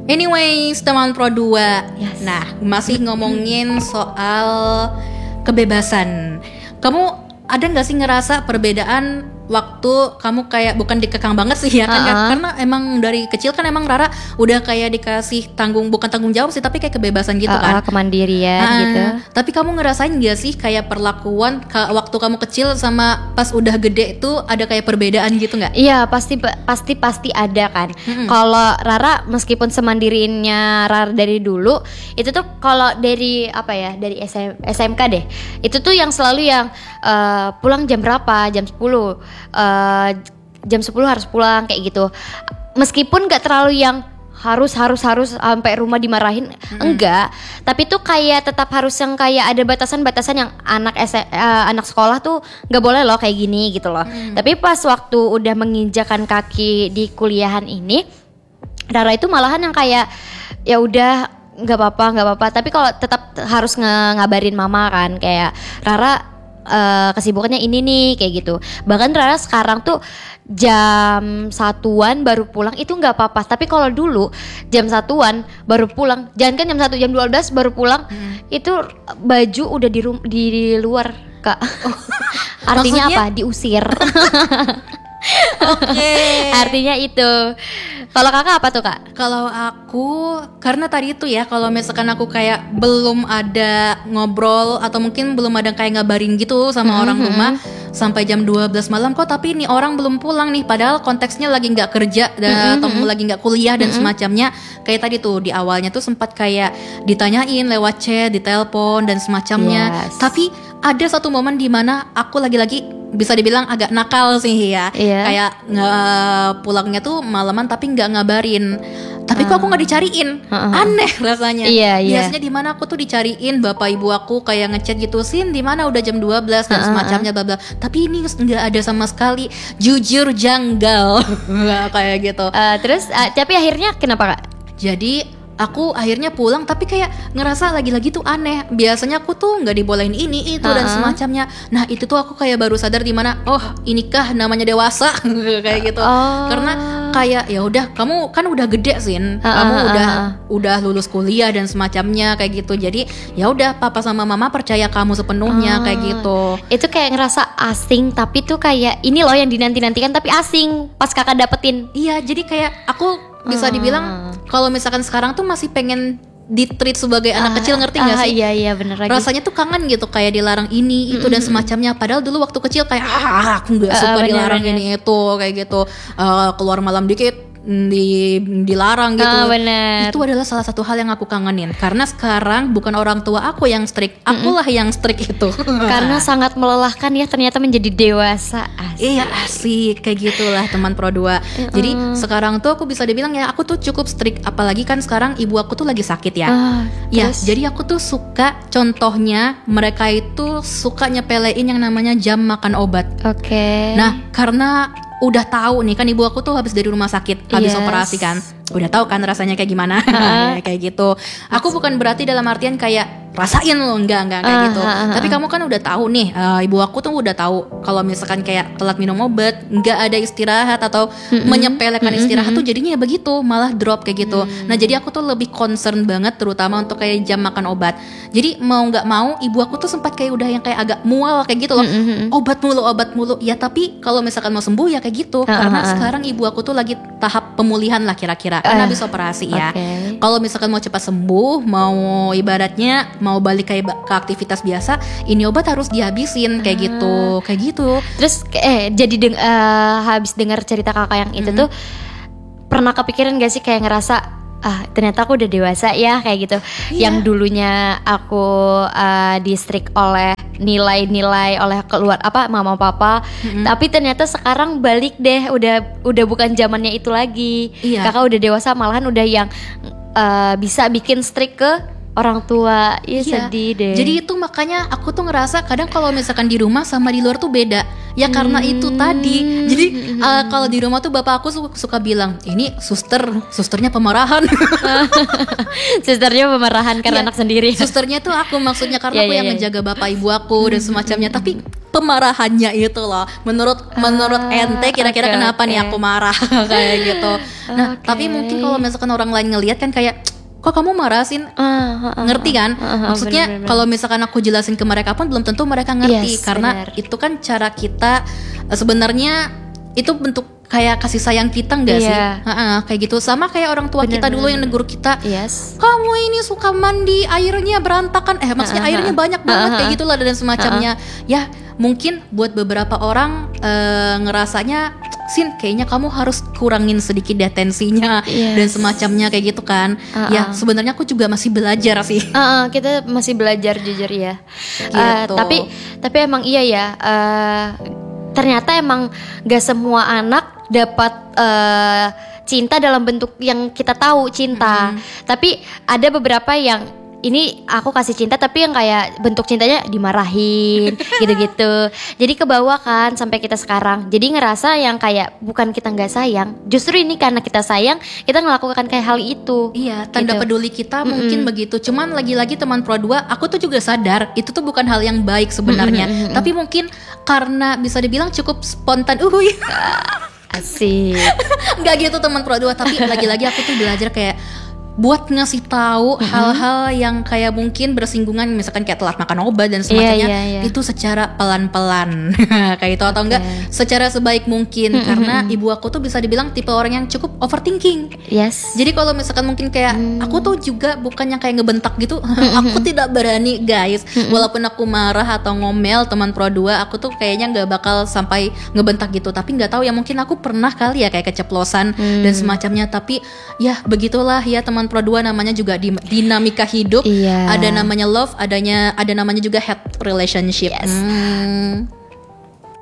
Anyways, teman Pro 2. Yes. Nah, masih ngomongin soal kebebasan. Kamu ada nggak sih ngerasa perbedaan waktu kamu kayak bukan dikekang banget sih ya kan karena emang dari kecil kan emang Rara udah kayak dikasih bukan tanggung jawab sih tapi kayak kebebasan gitu kan, kemandirian gitu. Tapi kamu ngerasain gak sih kayak perlakuan waktu kamu kecil sama pas udah gede itu ada kayak perbedaan gitu nggak? Iya pasti ada kan. Kalau Rara meskipun semandirinya Rara dari dulu itu tuh kalau dari dari SMK deh itu tuh yang selalu yang pulang jam berapa, jam 10 jam 10 harus pulang kayak gitu. Meskipun gak terlalu yang harus sampai rumah dimarahin, enggak. Tapi tuh kayak tetap harus yang kayak ada batasan-batasan yang anak sekolah tuh gak boleh loh kayak gini gitu loh. Tapi pas waktu udah menginjakan kaki di kuliahan ini, Rara itu malahan yang kayak ya udah nggak apa-apa. Tapi kalau tetap harus ngabarin mama kan kayak Rara kesibukannya ini nih kayak gitu. Bahkan Rara sekarang tuh jam 1-an baru pulang itu nggak apa-apa. Tapi kalau dulu jam 1-an baru pulang, jangan kan jam 1, jam 12 baru pulang, itu baju udah di luar Kak. Artinya maksudnya? apa? Diusir. Oke. Artinya itu. Kalau Kakak apa tuh Kak? Kalau aku karena tadi itu ya kalau misalkan aku kayak belum ada ngobrol atau mungkin belum ada kayak ngabarin gitu sama orang rumah sampai jam 12 malam kok tapi ini orang belum pulang nih padahal konteksnya lagi nggak kerja atau lagi nggak kuliah dan semacamnya. Kayak tadi tuh di awalnya tuh sempat kayak ditanyain lewat chat, ditelepon dan semacamnya. Yes. Tapi ada satu momen di mana aku lagi-lagi bisa dibilang agak nakal sih ya. Kayak pulangnya tuh malaman tapi nggak ngabarin. Tapi kok aku nggak dicariin, aneh rasanya. Biasanya di mana aku tuh dicariin bapak ibu aku kayak ngechat gitu, Sin di mana udah jam 12 dan semacamnya bla bla. Tapi ini nggak ada sama sekali, jujur janggal kayak gitu. Terus tapi akhirnya kenapa Kak? Jadi aku akhirnya pulang tapi kayak ngerasa lagi-lagi tuh aneh. Biasanya aku tuh nggak dibolehin ini itu dan semacamnya. Nah itu tuh aku kayak baru sadar di mana oh inikah namanya dewasa kayak gitu. Karena kayak ya udah kamu kan udah gede Sin, kamu udah lulus kuliah dan semacamnya kayak gitu. Jadi ya udah papa sama mama percaya kamu sepenuhnya kayak gitu. Itu kayak ngerasa asing tapi tuh kayak ini loh yang dinanti-nantikan tapi asing pas Kakak dapetin. Iya jadi kayak aku bisa dibilang kalau misalkan sekarang tuh masih pengen di-treat sebagai anak kecil, ngerti gak sih? Iya bener lagi. Rasanya tuh kangen gitu kayak dilarang ini itu dan semacamnya. Padahal dulu waktu kecil kayak aku gak suka dilarang ini itu kayak gitu. Keluar malam dikit dilarang gitu. Bener. Itu adalah salah satu hal yang aku kangenin. Karena sekarang bukan orang tua aku yang strict, akulah yang strict itu. Karena sangat melelahkan ya ternyata menjadi dewasa. Asik. Iya asik kayak gitulah teman Pro 2. Jadi sekarang tuh aku bisa dibilang ya aku tuh cukup strict. Apalagi kan sekarang ibu aku tuh lagi sakit ya. Ya jadi aku tuh suka, contohnya mereka itu suka nyepelein yang namanya jam makan obat. Oke. Nah karena udah tahu nih kan ibu aku tuh habis dari rumah sakit, habis operasi kan, udah tahu kan rasanya kayak gimana. Kayak gitu. Aku bukan berarti dalam artian kayak rasain lo, enggak kayak gitu. Tapi kamu kan udah tahu nih, ibu aku tuh udah tahu kalau misalkan kayak telat minum obat, nggak ada istirahat atau menyepelekan istirahat tuh jadinya ya begitu, malah drop kayak gitu. Nah jadi aku tuh lebih concern banget terutama untuk kayak jam makan obat. Jadi mau nggak mau ibu aku tuh sempat kayak udah yang kayak agak mual kayak gitu loh. Obat mulu ya, tapi kalau misalkan mau sembuh ya kayak gitu. Karena sekarang ibu aku tuh lagi tahap pemulihan lah kira-kira, kan habis operasi ya. Kalau misalkan mau cepat sembuh, mau ibaratnya mau balik kayak ke aktivitas biasa, ini obat harus dihabisin kayak gitu. Terus jadi habis dengar cerita Kakak yang itu tuh pernah kepikiran gak sih kayak ngerasa ternyata aku udah dewasa ya kayak gitu. Yang dulunya aku distrik oleh nilai-nilai oleh keluar mama papa, tapi ternyata sekarang balik deh, udah bukan zamannya itu lagi. Kakak udah dewasa, malahan udah yang bisa bikin strict ke orang tua. Iya, Iya. sedih deh. Jadi itu makanya aku tuh ngerasa kadang kalau misalkan di rumah sama di luar tuh beda. Ya karena itu tadi. Jadi kalau di rumah tuh bapak aku suka bilang, ini susternya pemarahan. Susternya pemarahan karena Iya. anak sendiri. Susternya tuh aku maksudnya karena Iya, aku iya, yang iya. ngejaga bapak ibu aku dan semacamnya. Tapi pemarahannya itu loh, menurut ente kira-kira oke, kenapa nih oke. aku marah kayak gitu. Nah Oke. tapi mungkin kalau misalkan orang lain ngelihat kan kayak, kok kamu marah sih? Ngerti kan? Maksudnya bener-bener. kalau misalkan aku jelasin ke mereka pun belum tentu mereka ngerti. Yes, Karena bener. itu kan cara kita sebenarnya itu bentuk kayak kasih sayang kita enggak sih? Iya. Kayak gitu. Sama kayak orang tua kita dulu yang negur kita, Yes. kamu ini suka mandi airnya berantakan, maksudnya airnya banyak banget kayak gitulah dan semacamnya. Ya mungkin buat beberapa orang ngerasanya, Sin kayaknya kamu harus kurangin sedikit deh tensinya Yes. dan semacamnya kayak gitu kan. Ya sebenarnya aku juga masih belajar sih. Kita masih belajar jujur ya. Gitu. Tapi emang iya ya. Ternyata emang gak semua anak dapat cinta dalam bentuk yang kita tahu cinta. Tapi ada beberapa yang ini aku kasih cinta tapi yang kayak bentuk cintanya dimarahin gitu-gitu. Jadi kebawa kan sampai kita sekarang. Jadi ngerasa yang kayak bukan kita nggak sayang, justru ini karena kita sayang kita melakukan kayak hal itu. Iya, tanda Gitu. peduli kita mungkin begitu. Cuman lagi-lagi teman Pro 2, aku tuh juga sadar itu tuh bukan hal yang baik sebenarnya. Tapi mungkin karena bisa dibilang cukup spontan. Asik. Nggak gitu teman Pro 2, tapi lagi-lagi aku tuh belajar kayak buat ngasih tahu hal-hal yang kayak mungkin bersinggungan, misalkan kayak telat makan obat dan semacamnya, iya. itu secara pelan-pelan kayak itu, atau enggak secara sebaik mungkin. Karena ibu aku tuh bisa dibilang tipe orang yang cukup overthinking. Yes. Jadi kalau misalkan mungkin kayak aku tuh juga bukan yang kayak ngebentak gitu. Aku tidak berani guys. Walaupun aku marah atau ngomel teman Pro 2, aku tuh kayaknya nggak bakal sampai ngebentak gitu. Tapi nggak tahu ya, mungkin aku pernah kali ya kayak keceplosan dan semacamnya. Tapi ya begitulah ya teman Pro 2, namanya juga dinamika hidup. Iya. Ada namanya love, ada namanya juga hate relationship. Yes.